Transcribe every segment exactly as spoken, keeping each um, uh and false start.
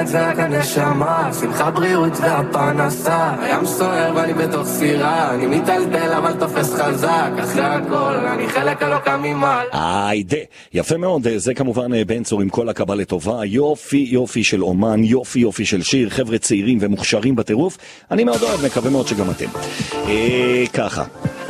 זה רק הנשמה, שמחה בריאות והפרנסה. הים סוער ואני בתוך סירה, אני מתלתל אבל תופס חזק. אחרי הכל אני חלק אלוקה ממעל. היידה, יפה מאוד. זה כמובן בן צור עם כל הקבלה לטובה. יופי יופי של אומן, יופי יופי של שיר. חבר'ה צעירים ומוכשרים בטירוף. אני מאוד אוהב, מקווה מאוד שגם אתם. אה, ככה,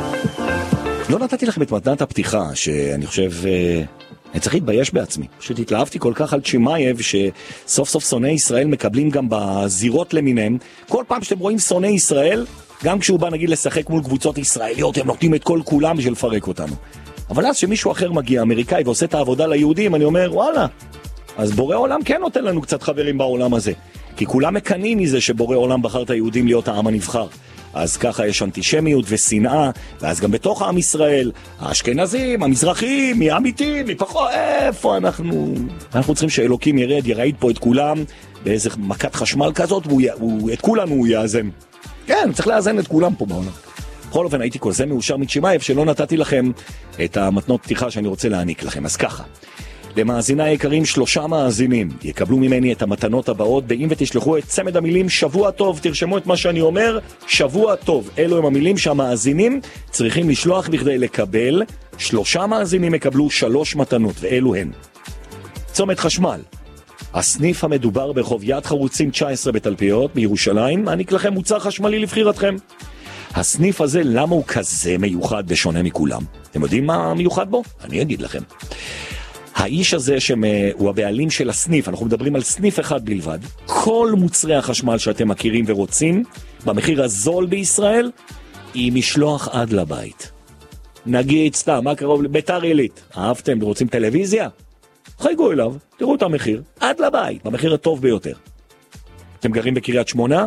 לא נתתי לכם את מתנת הפתיחה, שאני חושב אה, אני צריך להתבייש בעצמי. פשוט התלהבתי כל כך על צ'ימייב, שסוף סוף שונאי ישראל מקבלים גם בזירות למיניהם. כל פעם שאתם רואים שונאי ישראל, גם כשהוא בא נגיד לשחק מול קבוצות ישראליות, הם נותנים את כל כולם בשביל לפרק אותנו. אבל אז שמישהו אחר מגיע, אמריקאי, ועושה את העבודה ליהודים, אני אומר, וואלה, אז בורא עולם כן נותן לנו קצת חברים בעולם הזה. כי כולם מקנים מזה שבורא עולם בחר את היהודים להיות העם הנבחר. אז ככה יש אנטישמיות ושנאה, ואז גם בתוך העם ישראל, האשכנזים, המזרחים, מי אמיתים, מי פחות, איפה אנחנו? אנחנו צריכים שאלוקים ירד, ירעיד פה את כולם, באיזה מכת חשמל כזאת, ואת כולנו הוא יאזן. כן, צריך לאזן את כולם פה בעולם. בכל אופן, הייתי כל זה מאושר מצ'ימייב, שלא נתתי לכם את המתנות פתיחה שאני רוצה להעניק לכם. אז ככה, למאזיני היקרים, שלושה מאזינים יקבלו ממני את המתנות הבאות, באם ותשלחו את צמד המילים שבוע טוב. תרשמו את מה שאני אומר, שבוע טוב. אלו הם המילים שהמאזינים צריכים לשלוח בכדי לקבל. שלושה מאזינים יקבלו שלוש מתנות, ואלו הן: צומת חשמל, הסניף המדובר ברחוב יד חרוצים תשע עשרה בתלפיות בירושלים, מעניק לכם מוצר חשמלי לבחירתכם. הסניף הזה, למה הוא כזה מיוחד ושונה מכולם? אתם יודעים מה מיוחד בו? אני אגיד לכם. האיש הזה שהוא הבעלים של הסניף, אנחנו מדברים על סניף אחד בלבד, כל מוצרי החשמל שאתם מכירים ורוצים, במחיר הזול בישראל, עם משלוח עד לבית. נגיד סתם, מה קרוב? ביתר עילית. אהבתם ורוצים טלוויזיה? חייגו אליו, תראו את המחיר, עד לבית, במחיר הטוב ביותר. אתם גרים בקריית שמונה?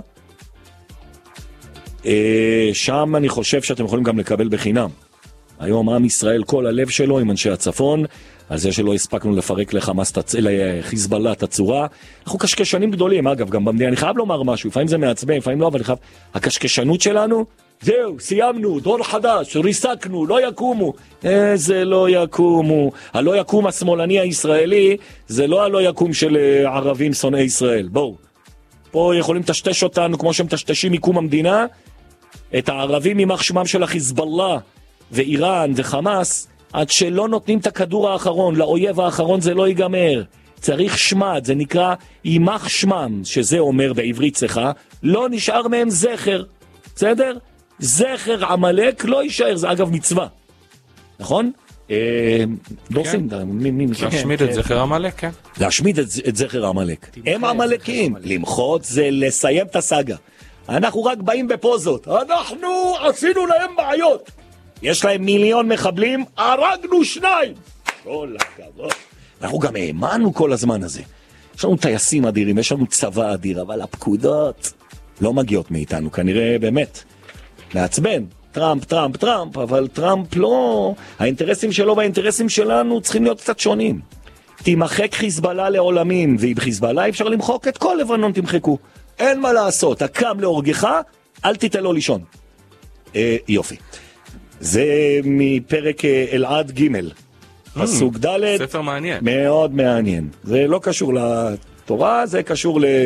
אה, שם אני חושב שאתם יכולים גם לקבל בחינם. היום עם ישראל, כל הלב שלו עם אנשי הצפון, על זה שלא הספקנו לפרק לחמאס לחיזבאללה את הצורה. אנחנו קשקשנים גדולים, אגב, גם במדינה, אני חייב לומר משהו, לפעמים זה מעצבן, לפעמים לא, אבל אני חייב, הקשקשנות שלנו, זהו, סיימנו, דור חדש, ריסקנו, לא יקומו. איזה לא יקומו. הלא יקום השמאלני הישראלי, זה לא הלא יקום של ערבים שונאי ישראל. בואו, פה יכולים תשתש אותנו, כמו שהם תשתשים מיקום המדינה, את הערבים ממח שמם של החיזבאללה, ואיראן וחמאס, עד שלא נותנים את הכדור האחרון, לאויב האחרון זה לא ייגמר. צריך שמד, זה נקרא יימח שמם, שזה אומר בעברית צחה, לא נשאר מהם זכר. בסדר? זכר עמלק לא יישאר, זה אגב מצווה. נכון? דורסים, להשמיד את זכר עמלק, כן. להשמיד את זכר עמלק. הם עמלקים. למחות זה לסיים את הסאגה. אנחנו רק באים בפוזות. אנחנו עשינו להם בעיות. יש להם מיליון מחבלים, הרגנו שניים. כל הכבוד. אנחנו גם האמנו כל הזמן הזה. יש לנו טייסים אדירים, יש לנו צבא אדיר, אבל הפקודות לא מגיעות מאיתנו. כנראה באמת מעצבן. טראמפ, טראמפ, טראמפ, אבל טראמפ לא... האינטרסים שלו והאינטרסים שלנו צריכים להיות קצת שונים. תמחק חיזבאללה לעולמים, ועם חיזבאללה אפשר למחוק את כל לבנון, תמחקו. אין מה לעשות, הקם להורגך, אל תיתן לו לישון. אה, יופי. זה מפרק אלעד ג' פסוק ד'. ספר מעניין. מאוד מעניין. זה לא קשור לתורה, זה קשור ל...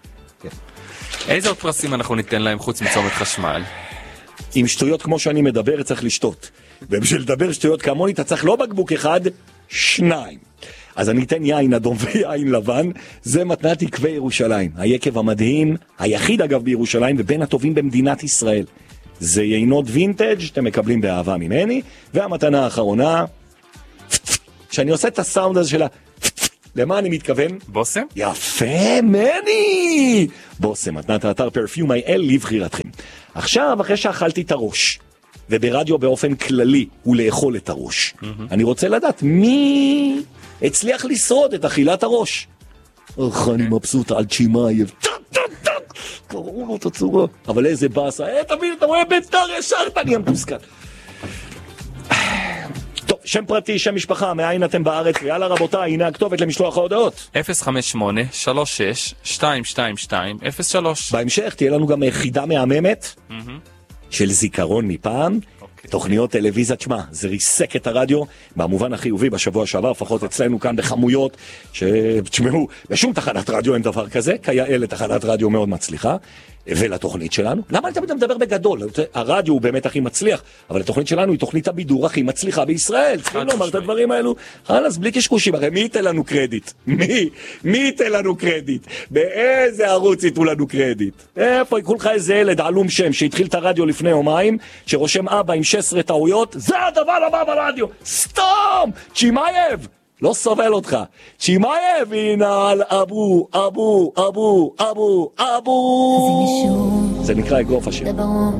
איזה עוד פרסים אנחנו ניתן להם חוץ מצומת חשמל? עם שטויות כמו שאני מדבר, צריך לשתות. ובשביל לדבר שטויות כמוני, אתה צריך לא בקבוק אחד, שניים. אז אני אתן יין אדום ויין לבן, זה מתנת עקבי ירושלים. היקב המדהים, היחיד אגב בירושלים, ובין הטובים במדינת ישראל. זה יינות וינטג' שאתם מקבלים באהבה ממני, והמתנה האחרונה, שאני עושה את הסאונד הזה שלה, למה אני מתכוון? בוסם? יפה, מני! בוסם, מתנת האתר פרפיום איי אל לבחירתכם. עכשיו, אחרי שאכלתי את הראש, וברדיו באופן כללי הוא לאכול את הראש, אני רוצה לדעת מי הצליח לשרוד את אכילת הראש. איך אני מבסוט על צ'ימייב. קראו לו את הצורה. אבל איזה באסה. אה, תבין, אתה רואה ביתר ישרת, אני המתוסכל. טוב, שם פרטי, שם משפחה, מאין אתם בארץ, ויאללה רבותיי, הנה הכתובת למשלוח ההודעות. אפס חמש שמונה שלוש שש שתיים שתיים שתיים אפס שלוש. בהמשך תהיה לנו גם חידה מהממת של זיכרון מפעם, תוכניות טלוויזיה, תשמע, זה ריסק את הרדיו במובן החיובי בשבוע שעבר, לפחות אצלנו כאן בחמויות, שתשמעו, בשום תחנת רדיו אין דבר כזה, כיאה לתחנת רדיו מאוד מצליחה, ולתוכנית שלנו. למה אני תמיד מדבר בגדול? הרדיו הוא באמת הכי מצליח, אבל התוכנית שלנו היא תוכנית הבידור הכי מצליחה בישראל. צריכים לומר את הדברים האלו. אז בלי קשקושים, הרי מי ייתן לנו קרדיט? מי? מי ייתן לנו קרדיט? באיזה ערוץ ייתנו לנו קרדיט? איפה יקחו לך איזה ילד עלום שם שהתחיל את הרדיו לפני יומיים, שרושם אבא עם שש עשרה טעויות, זה הדבר הבא ברדיו. סתום! צ'ימאייב! לא סובל אותך. צ'ימאייב ינעל אבו, אבו, אבו, אבו, אבו. זה נקרא אגרוף השם.